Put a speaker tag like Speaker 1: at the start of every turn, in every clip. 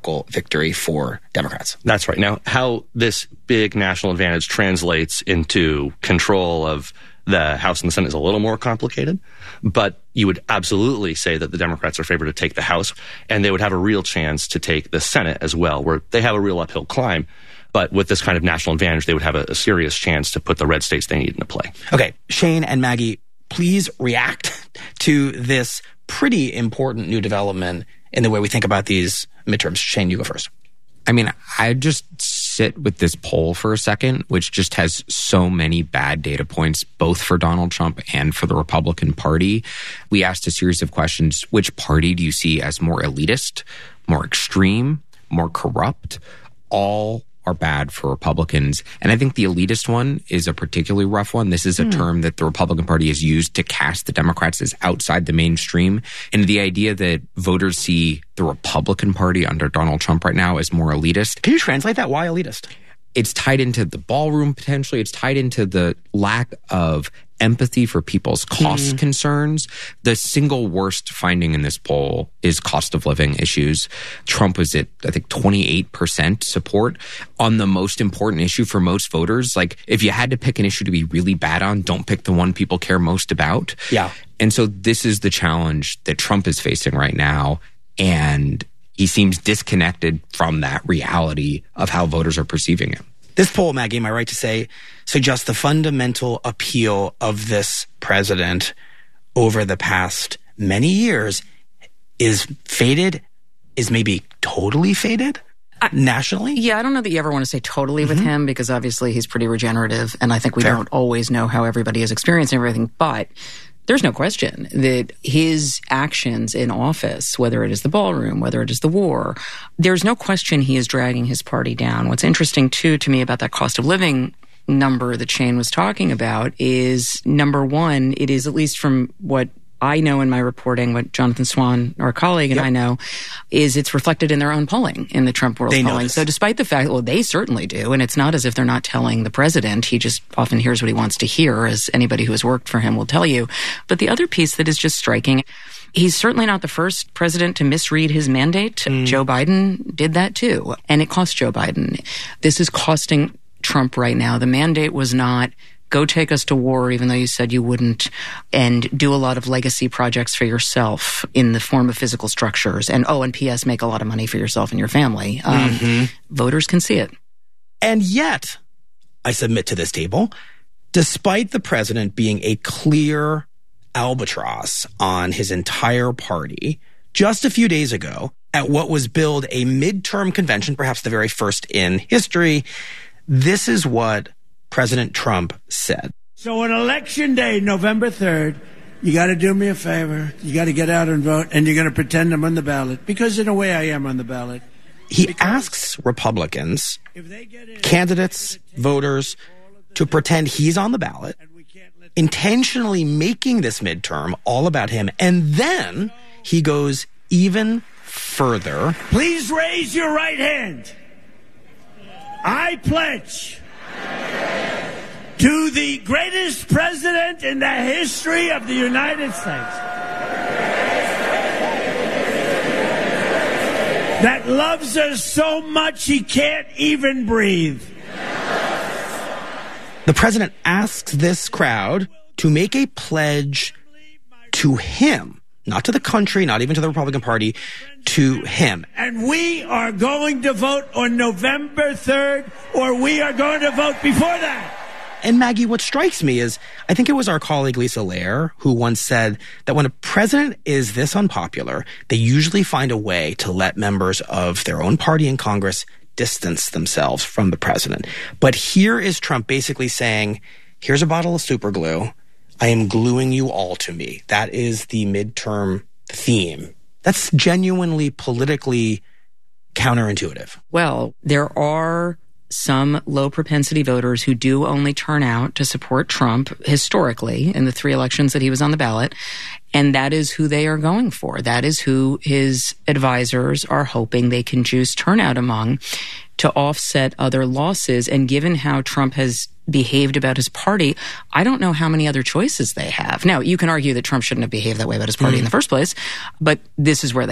Speaker 1: historical victory for Democrats.
Speaker 2: That's right. Now, how this big national advantage translates into control of the House and the Senate is a little more complicated, but you would absolutely say that the Democrats are favored to take the House, and they would have a real chance to take the Senate as well, where they have a real uphill climb. But with this kind of national advantage, they would have a serious chance to put the red states they need into play.
Speaker 1: Okay, Shane and Maggie, please react to this pretty important new development in the way we think about these midterms. Shane, you go first.
Speaker 3: I mean, I just sit with this poll for a second, which just has so many bad data points, both for Donald Trump and for the Republican Party. We asked a series of questions. Which party do you see as more elitist, more extreme, more corrupt? All are bad for Republicans. And I think the elitist one is a particularly rough one. This is a term that the Republican Party has used to cast the Democrats as outside the mainstream. And the idea that voters see the Republican Party under Donald Trump right now as more elitist.
Speaker 1: Can you translate that? Why elitist?
Speaker 3: It's tied into the ballroom potentially. It's tied into the lack of empathy for people's cost concerns. The single worst finding in this poll is cost of living issues. Trump was at, I think, 28% support on the most important issue for most voters. Like, if you had to pick an issue to be really bad on, don't pick the one people care most about.
Speaker 1: Yeah.
Speaker 3: And so this is the challenge that Trump is facing right now. And he seems disconnected from that reality of how voters are perceiving him.
Speaker 1: This poll, Maggie, am I right to say, suggests the fundamental appeal of this president over the past many years is faded, is maybe totally faded nationally?
Speaker 4: Yeah, I don't know that you ever want to say totally with him, because obviously he's pretty regenerative, and I think we don't always know how everybody is experiencing everything, but there's no question that his actions in office, whether it is the ballroom, whether it is the war, there's no question he is dragging his party down. What's interesting, too, to me about that cost of living number that Shane was talking about is, number one, it is, at least from what I know in my reporting, what Jonathan Swan, our colleague, and I know, is it's reflected in their own polling, in the Trump World polling. So despite the fact, well, they certainly do, and it's not as if they're not telling the president. He just often hears what he wants to hear, as anybody who has worked for him will tell you. But the other piece that is just striking, he's certainly not the first president to misread his mandate. Joe Biden did that too, and it cost Joe Biden. This is costing Trump right now. The mandate was not go take us to war, even though you said you wouldn't, and do a lot of legacy projects for yourself in the form of physical structures. And, and P.S., make a lot of money for yourself and your family. Voters can see it.
Speaker 1: And yet, I submit to this table, despite the president being a clear albatross on his entire party, just a few days ago, at what was billed a midterm convention, perhaps the very first in history, this is what President Trump said.
Speaker 5: So on Election Day, November 3rd, you got to do me a favor. You got to get out and vote, and you're going to pretend I'm on the ballot, because in a way I am on the ballot.
Speaker 1: He asks Republicans, candidates, voters, to pretend he's on the ballot, intentionally making this midterm all about him. And then he goes even further.
Speaker 5: Please raise your right hand. I pledge to the greatest president in the history of the United States that loves us so much he can't even breathe.
Speaker 1: The president asks this crowd to make a pledge to him, not to the country, not even to the Republican Party, to him.
Speaker 5: And we are going to vote on November 3rd, or we are going to vote before that.
Speaker 1: And Maggie, what strikes me is, I think it was our colleague Lisa Lair who once said that when a president is this unpopular, they usually find a way to let members of their own party in Congress distance themselves from the president. But here is Trump basically saying, here's a bottle of super glue. I am gluing you all to me. That is the midterm theme. That's genuinely politically counterintuitive.
Speaker 4: Well, there are some low-propensity voters who do only turn out to support Trump historically in the 3 elections that he was on the ballot, and that is who they are going for. That is who his advisors are hoping they can juice turnout among to offset other losses. And given how Trump has behaved about his party, I don't know how many other choices they have. Now, you can argue that Trump shouldn't have behaved that way about his party in the first place, but this is where they are.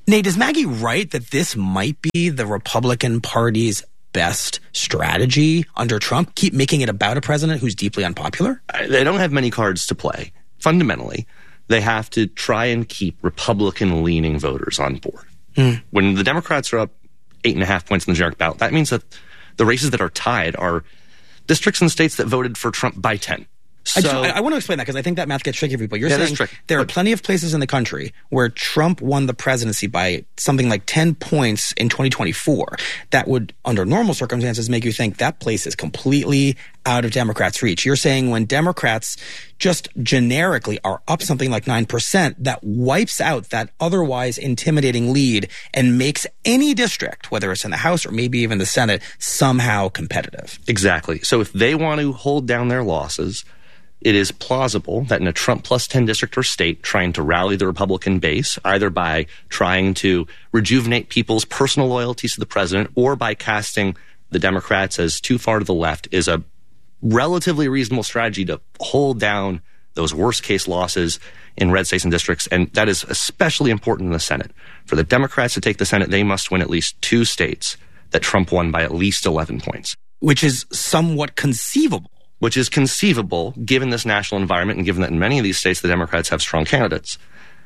Speaker 1: Nate, is Maggie right that this might be the Republican Party's best strategy under Trump? Keep making it about a president who's deeply unpopular?
Speaker 2: They don't have many cards to play. Fundamentally, they have to try and keep Republican-leaning voters on board. When the Democrats are up 8.5 points in the generic ballot, that means that the races that are tied are districts and states that voted for Trump by 10. So,
Speaker 1: I want to explain that because I think that math gets tricky for people. You're saying
Speaker 2: tricky.
Speaker 1: There are plenty of places in the country where Trump won the presidency by something like 10 points in 2024. That would, under normal circumstances, make you think that place is completely out of Democrats' reach. You're saying when Democrats just generically are up something like 9%, that wipes out that otherwise intimidating lead and makes any district, whether it's in the House or maybe even the Senate, somehow competitive.
Speaker 2: Exactly. So if they want to hold down their losses, it is plausible that in a Trump plus 10 district or state, trying to rally the Republican base, either by trying to rejuvenate people's personal loyalties to the president or by casting the Democrats as too far to the left, is a relatively reasonable strategy to hold down those worst case losses in red states and districts. And that is especially important in the Senate. For the Democrats to take the Senate, they must win at least 2 states that Trump won by at least 11 points.
Speaker 1: Which is somewhat conceivable.
Speaker 2: Which is conceivable given this national environment and given that in many of these states the Democrats have strong candidates.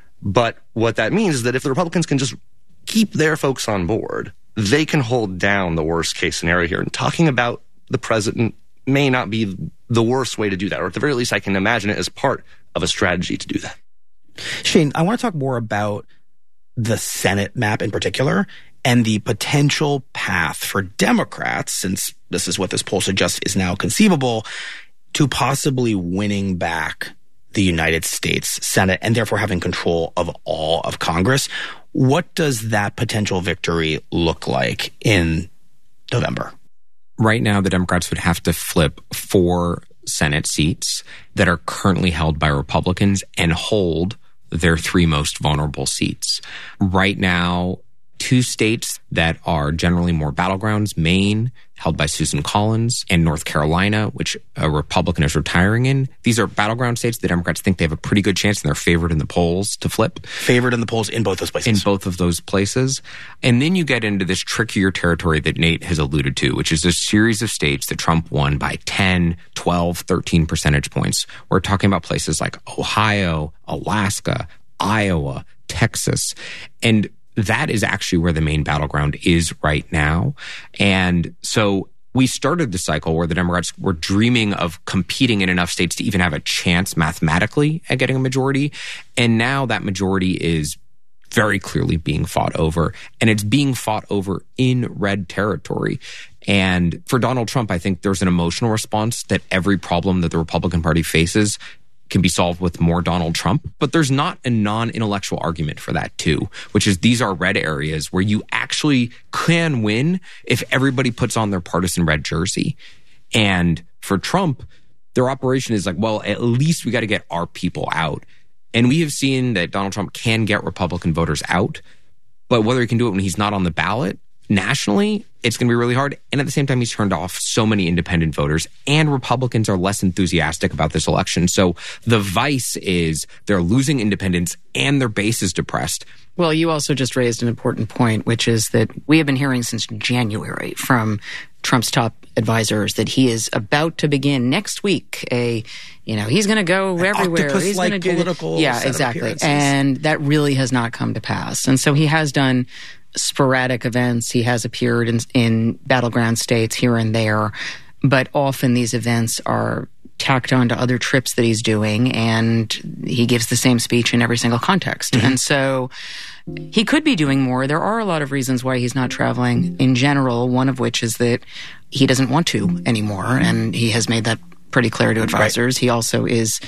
Speaker 2: But what that means is that if the Republicans can just keep their folks on board, they can hold down the worst case scenario here. And talking about the president may not be the worst way to do that, or at the very least I can imagine it as part of a strategy to do that.
Speaker 1: Shane, I want to talk more about the Senate map in particular and the potential path for Democrats, since this is what this poll suggests is now conceivable, to possibly winning back the United States Senate and therefore having control of all of Congress. What does that potential victory look like in November?
Speaker 3: Right now, the Democrats would have to flip 4 Senate seats that are currently held by Republicans and hold their 3 most vulnerable seats. Right now, 2 states that are generally more battlegrounds, Maine, held by Susan Collins, and North Carolina, which a Republican is retiring in. These are battleground states. The Democrats think they have a pretty good chance, and they're favored in the polls to flip.
Speaker 1: Favored in the polls in both those places.
Speaker 3: In both of those places. And then you get into this trickier territory that Nate has alluded to, which is a series of states that Trump won by 10, 12, 13 percentage points. We're talking about places like Ohio, Alaska, Iowa, Texas. And that is actually where the main battleground is right now. And so we started the cycle where the Democrats were dreaming of competing in enough states to even have a chance mathematically at getting a majority. And now that majority is very clearly being fought over. And it's being fought over in red territory. And for Donald Trump, I think there's an emotional response that every problem that the Republican Party faces can be solved with more Donald Trump. But there's not a non-intellectual argument for that too, which is these are red areas where you actually can win if everybody puts on their partisan red jersey. And for Trump, their operation is like, well, at least we got to get our people out. And we have seen that Donald Trump can get Republican voters out, but whether he can do it when he's not on the ballot nationally, it's going to be really hard. And at the same time, he's turned off so many independent voters, and Republicans are less enthusiastic about this election. So the vice is they're losing independents and their base is depressed.
Speaker 4: Well, you also just raised an important point, which is that we have been hearing since January from Trump's top advisors that he is about to begin next week he's going to go everywhere. He's going to do
Speaker 1: political
Speaker 4: exactly. And that really has not come to pass. And so he has done sporadic events. He has appeared in battleground states here and there, but often these events are tacked on to other trips that he's doing, and he gives the same speech in every single context. Mm-hmm. And so he could be doing more. There are a lot of reasons why he's not traveling in general, one of which is that he doesn't want to anymore, and he has made that pretty clear to advisors. Right. He also is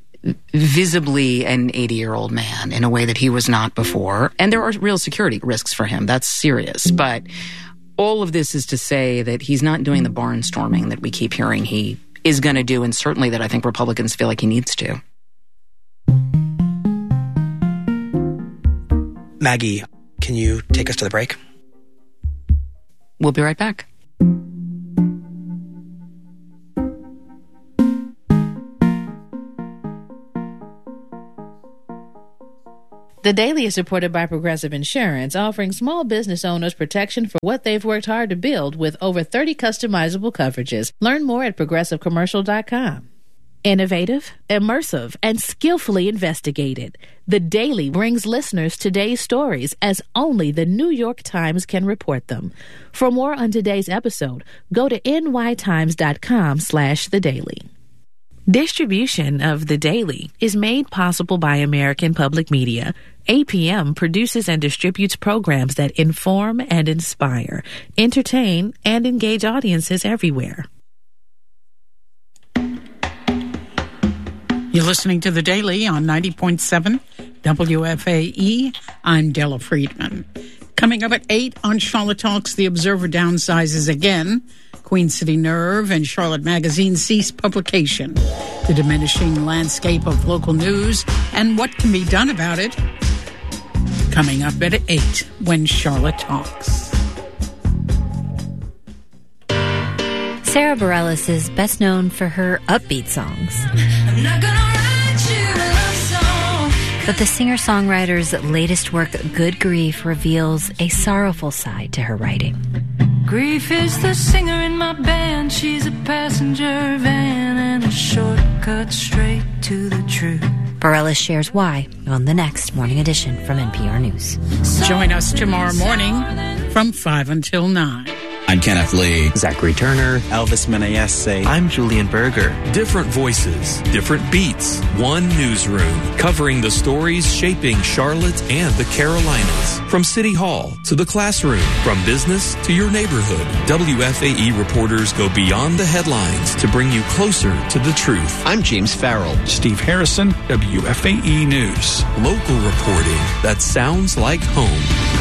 Speaker 4: visibly an 80-year-old man in a way that he was not before. And there are real security risks for him. That's serious. But all of this is to say that he's not doing the barnstorming that we keep hearing he is going to do, and certainly that I think Republicans feel like he needs to.
Speaker 1: Maggie, can you take us to the break?
Speaker 4: We'll be right back.
Speaker 6: The Daily is supported by Progressive Insurance, offering small business owners protection for what they've worked hard to build with over 30 customizable coverages. Learn more at progressivecommercial.com. Innovative, immersive, and skillfully investigated. The Daily brings listeners today's stories as only the New York Times can report them. For more on today's episode, go to nytimes.com/thedaily. Distribution of The Daily is made possible by American Public Media. APM produces and distributes programs that inform and inspire, entertain, and engage audiences everywhere.
Speaker 7: You're listening to The Daily on 90.7 WFAE. I'm Della Friedman. Coming up at 8 on Charlotte Talks, The Observer downsizes again. Queen City Nerve and Charlotte Magazine cease publication. The diminishing landscape of local news and what can be done about it. Coming up at 8 when Charlotte Talks.
Speaker 8: Sarah Bareilles is best known for her upbeat songs.
Speaker 9: I'm not gonna write you a love song.
Speaker 8: But the singer-songwriter's latest work, Good Grief, reveals a sorrowful side to her writing.
Speaker 9: Grief is the singer in my band. She's a passenger van and a shortcut straight to the truth.
Speaker 8: Bareilles shares why on the next Morning Edition from NPR News.
Speaker 7: Join us tomorrow morning from 5 until 9.
Speaker 10: I'm Kenneth Lee.
Speaker 11: Zachary Turner.
Speaker 12: Elvis Menaese.
Speaker 13: I'm Julian Berger. Different voices, different beats, one newsroom, covering the stories shaping Charlotte and the Carolinas. From City Hall to the classroom, from business to your neighborhood, WFAE reporters go beyond the headlines to bring you closer to the truth.
Speaker 11: I'm James Farrell.
Speaker 14: Steve Harrison, WFAE News.
Speaker 13: Local reporting that sounds like home.